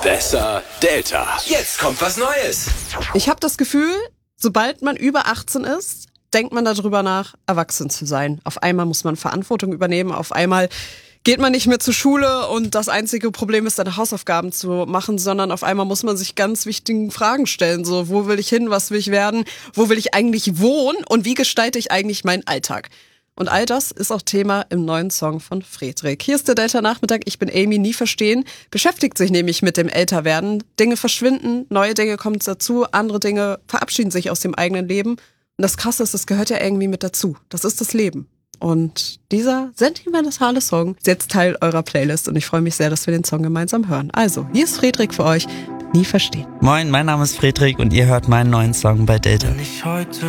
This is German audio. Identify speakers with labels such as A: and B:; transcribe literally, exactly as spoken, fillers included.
A: Besser Delta. Jetzt kommt was Neues.
B: Ich habe das Gefühl, sobald man über achtzehn ist, denkt man darüber nach, erwachsen zu sein. Auf einmal muss man Verantwortung übernehmen, auf einmal geht man nicht mehr zur Schule und das einzige Problem ist, seine Hausaufgaben zu machen, sondern auf einmal muss man sich ganz wichtigen Fragen stellen. So, wo will ich hin, was will ich werden, wo will ich eigentlich wohnen und wie gestalte ich eigentlich meinen Alltag? Und all das ist auch Thema im neuen Song von Fredrik. Hier ist der Delta-Nachmittag, ich bin Amy, nie verstehen. Beschäftigt sich nämlich mit dem Älterwerden. Dinge verschwinden, neue Dinge kommen dazu, andere Dinge verabschieden sich aus dem eigenen Leben. Und das Krasse ist, das gehört ja irgendwie mit dazu. Das ist das Leben. Und dieser sentimentale Song ist jetzt Teil eurer Playlist und ich freue mich sehr, dass wir den Song gemeinsam hören. Also, hier ist Fredrik für euch, nie verstehen.
C: Moin, mein Name ist Fredrik und ihr hört meinen neuen Song bei Delta.
D: Wenn ich heute